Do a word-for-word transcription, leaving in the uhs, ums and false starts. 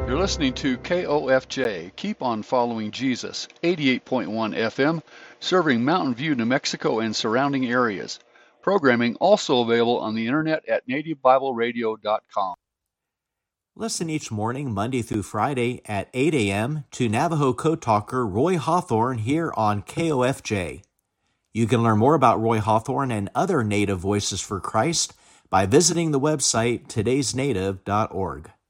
You're listening to K O F J, Keep on Following Jesus, eighty-eight point one F M, serving Mountain View, New Mexico and surrounding areas. Programming also available on the internet at native bible radio dot com. Listen each morning, Monday through Friday at eight a.m. to Navajo Code Talker Roy Hawthorne here on K O F J. You can learn more about Roy Hawthorne and other Native Voices for Christ by visiting the website todays native dot org.